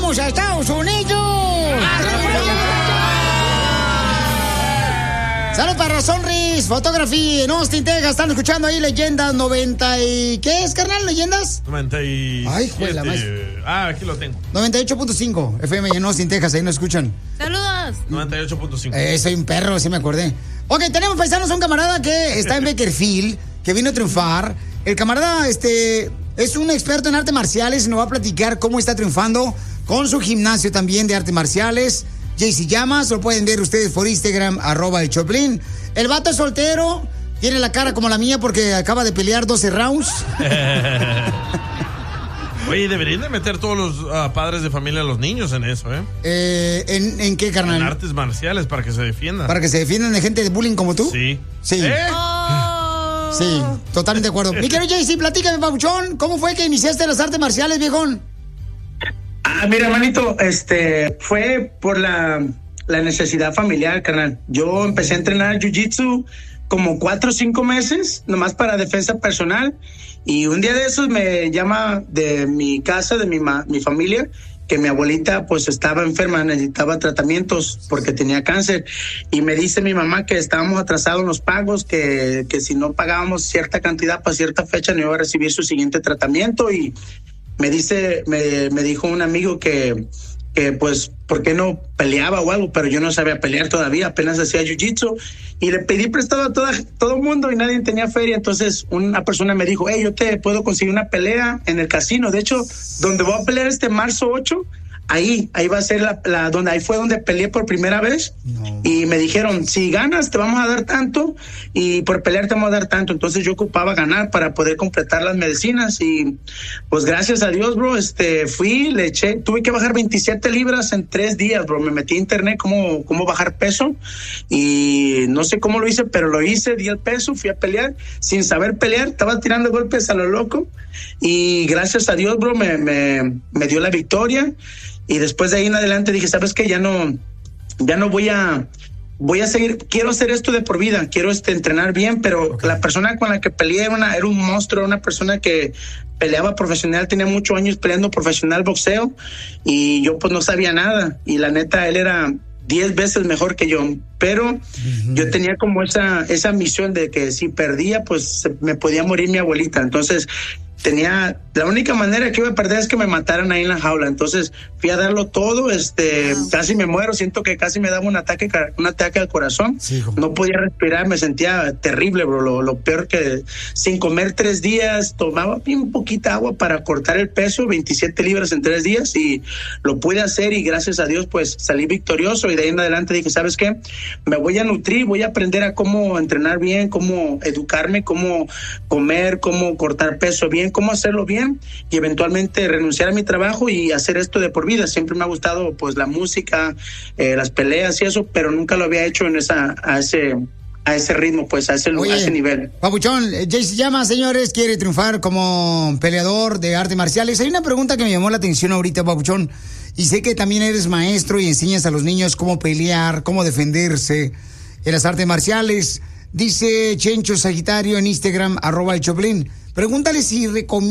¡Vamos a Estados Unidos! ¡Salud para Sonris! Fotografía en Austin, Texas. Están escuchando ahí Leyendas 90 y... ¿Qué es, carnal? ¿Leyendas? 97. Ay, juela, más. Aquí lo tengo. 98.5 FM en Austin, Texas. Ahí nos escuchan. ¡Saludos! 98.5. Soy un perro, sí me acordé. Ok, tenemos paisanos a un camarada que está en Bakersfield, que vino a triunfar. El camarada, es un experto en artes marciales y nos va a platicar cómo está triunfando con su gimnasio también de artes marciales. JC Llamas, lo pueden ver ustedes por Instagram, @el Choplin. El vato es soltero, tiene la cara como la mía porque acaba de pelear 12 rounds. Oye, deberían de meter todos los padres de familia a los niños en eso, ¿En qué, carnal? En artes marciales, para que se defiendan. ¿Para que se defiendan de gente de bullying como tú? Sí. Sí. Sí, totalmente de acuerdo. Mi querido JC, platícame, papuchón, ¿cómo fue que iniciaste las artes marciales, viejón? Mira, hermanito, fue por la necesidad familiar, carnal. Yo empecé a entrenar jiu-jitsu como 4 o 5 meses, nomás para defensa personal. Y un día de esos me llama de mi casa, de mi familia, que mi abuelita pues estaba enferma, necesitaba tratamientos porque tenía cáncer. Y me dice mi mamá que estábamos atrasados en los pagos, que si no pagábamos cierta cantidad para cierta fecha no iba a recibir su siguiente tratamiento. Y me dijo un amigo que pues, ¿por qué no peleaba o algo? Pero yo no sabía pelear todavía, apenas hacía jiu-jitsu. Y le pedí prestado a todo el mundo y nadie tenía feria. Entonces una persona me dijo, yo te puedo conseguir una pelea en el casino. De hecho, donde voy a pelear este marzo 8, ahí va a ser ahí fue donde peleé por primera vez. No. Y me dijeron, si ganas te vamos a dar tanto y por pelear te vamos a dar tanto. Entonces yo ocupaba ganar para poder completar las medicinas y pues gracias a Dios, bro, fui, le eché, tuve que bajar 27 libras en 3 días, bro. Me metí a internet cómo bajar peso y no sé cómo lo hice, pero lo hice, di el peso, fui a pelear sin saber pelear, estaba tirando golpes a lo loco y gracias a Dios, bro, me dio la victoria. Y después de ahí en adelante dije, ¿sabes qué? Ya no voy a seguir, quiero hacer esto de por vida, quiero entrenar bien, pero okay. La persona con la que peleé era un monstruo, una persona que peleaba profesional, tenía muchos años peleando profesional boxeo y yo pues no sabía nada y la neta él era 10 veces mejor que yo, pero yo tenía como esa misión de que si perdía pues me podía morir mi abuelita, entonces la única manera que iba a perder es que me mataran ahí en la jaula. Entonces fui a darlo todo, casi me muero, siento que casi me daba un ataque al corazón. Sí, no podía respirar, me sentía terrible, bro. Lo peor que sin comer 3 días, tomaba bien poquita agua para cortar el peso, 27 libras en 3 días y lo pude hacer y gracias a Dios pues salí victorioso y de ahí en adelante dije, ¿sabes qué? Me voy a nutrir, voy a aprender a cómo entrenar bien, cómo educarme, cómo comer, cómo cortar peso bien, cómo hacerlo bien y eventualmente renunciar a mi trabajo y hacer esto de por vida. Siempre me ha gustado pues la música, las peleas y eso, pero nunca lo había hecho a ese ritmo, pues a ese nivel. Papuchón, JC Llamas, señores, quiere triunfar como peleador de artes marciales. Hay una pregunta que me llamó la atención ahorita, Papuchón, y sé que también eres maestro y enseñas a los niños cómo pelear, cómo defenderse en las artes marciales. Dice Chencho Sagitario en Instagram, @el Choplin. Pregúntale si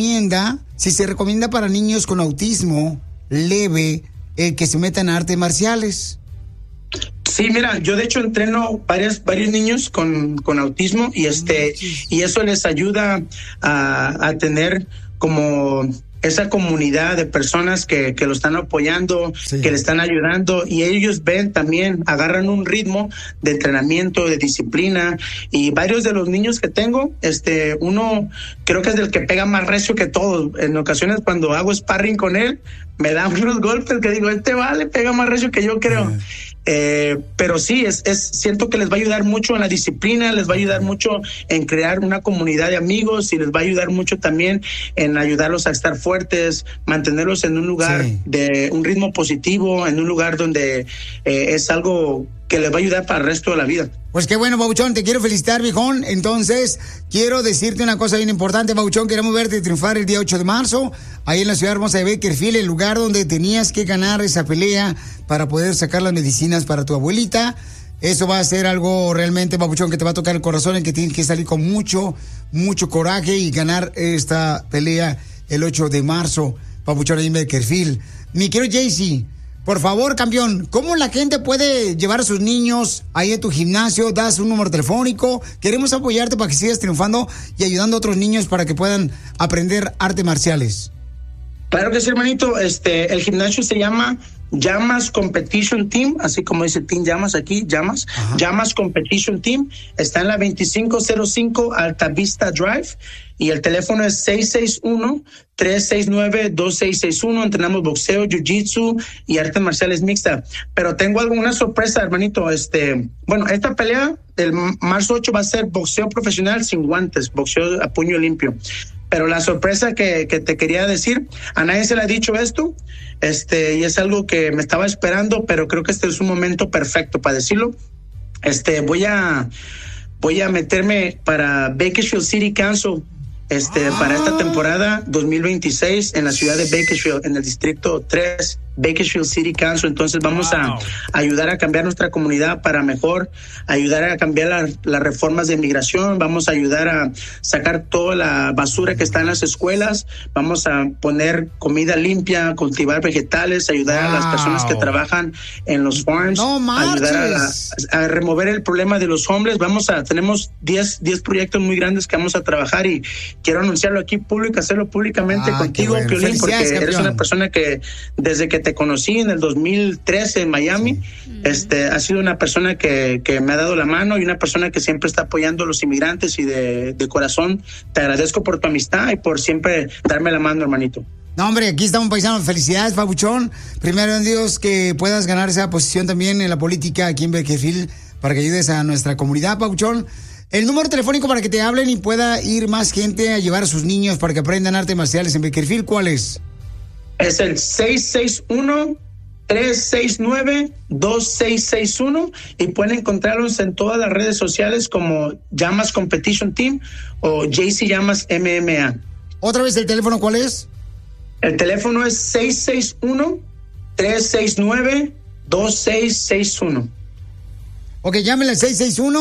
se recomienda para niños con autismo leve que se metan a artes marciales. Sí, mira, yo de hecho entreno varios niños con autismo y y eso les ayuda a tener como esa comunidad de personas que lo están apoyando, sí, que le están ayudando y ellos ven también, agarran un ritmo de entrenamiento, de disciplina y varios de los niños que tengo, uno creo que es del que pega más recio que todos. En ocasiones cuando hago sparring con él, me da unos golpes que digo, pega más recio que yo creo. Pero sí, siento que les va a ayudar mucho en la disciplina, les va a ayudar mucho en crear una comunidad de amigos y les va a ayudar mucho también en ayudarlos a estar fuertes, mantenerlos en un lugar de un ritmo positivo, en un lugar donde es algo que les va a ayudar para el resto de la vida. Pues qué bueno, Pabuchón, te quiero felicitar, viejón. Entonces, quiero decirte una cosa bien importante, Pabuchón. Queremos verte triunfar el día 8 de marzo, ahí en la ciudad hermosa de Bakersfield, el lugar donde tenías que ganar esa pelea para poder sacar las medicinas para tu abuelita. Eso va a ser algo realmente, Pabuchón, que te va a tocar el corazón, en que tienes que salir con mucho coraje y ganar esta pelea el 8 de marzo, Pabuchón, ahí en Bakersfield. mi querido Jaycee, por favor, campeón, ¿cómo la gente puede llevar a sus niños ahí a tu gimnasio? Das un número telefónico. Queremos apoyarte para que sigas triunfando y ayudando a otros niños para que puedan aprender artes marciales. Claro que sí, hermanito. El gimnasio se llama Llamas Competition Team, así como dice Team Llamas aquí, Llamas. Ajá. Llamas Competition Team. Está en la 2505 Alta Vista Drive y el teléfono es 661-369-2661. Entrenamos boxeo, jiu-jitsu y artes marciales mixtas. Pero tengo alguna sorpresa, hermanito. Esta pelea del marzo 8 va a ser boxeo profesional sin guantes, boxeo a puño limpio. Pero la sorpresa que te quería decir, a nadie se le ha dicho esto, y es algo que me estaba esperando, pero creo que este es un momento perfecto para decirlo. Voy a meterme para Bakersfield City Council, para esta temporada 2026 en la ciudad de Bakersfield, en el distrito 3, Bakersfield City Council. Entonces vamos a ayudar a cambiar nuestra comunidad para mejor, ayudar a cambiar las reformas de inmigración, vamos a ayudar a sacar toda la basura que está en las escuelas, vamos a poner comida limpia, cultivar vegetales, ayudar a las personas que trabajan en los farms, ayudar a remover el problema de los homeless. Tenemos 10 proyectos muy grandes que vamos a trabajar y quiero anunciarlo aquí público, hacerlo públicamente contigo, bueno. Piolín, porque eres una persona que desde que te conocí en el 2013 en Miami, has sido una persona que me ha dado la mano y una persona que siempre está apoyando a los inmigrantes y de corazón. Te agradezco por tu amistad y por siempre darme la mano, hermanito. No, hombre, aquí estamos paisanos. Felicidades, papuchón. Primero en Dios que puedas ganar esa posición también en la política aquí en Bakersfield para que ayudes a nuestra comunidad, papuchón. El número telefónico para que te hablen y pueda ir más gente a llevar a sus niños para que aprendan artes marciales en Bakersfield, ¿cuál es? Es el 661-369-2661 y pueden encontrarlos en todas las redes sociales como Llamas Competition Team o Jaycee Llamas MMA. ¿Otra vez el teléfono cuál es? El teléfono es 661-369-2661. Ok, llámenle al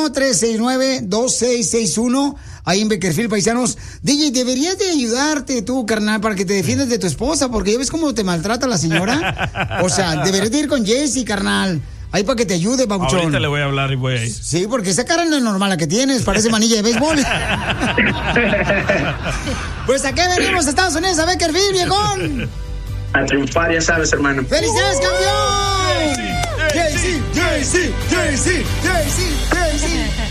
661-369-2661 ahí en Bakersfield, paisanos. DJ, deberías de ayudarte tú, carnal, para que te defiendas de tu esposa, porque ya ves cómo te maltrata la señora. O sea, deberías de ir con Jaycee, carnal. Ahí para que te ayude, babuchón. Ahorita le voy a hablar y voy a ir. Sí, porque esa cara no es normal la que tienes, parece manilla de béisbol. Pues ¿a qué venimos, Estados Unidos, a Bakersfield, viejón? A triunfar, ya sabes, hermano. ¡Felicidades, campeón! Jaycee, Jaycee, Jaycee, Jaycee, Jaycee.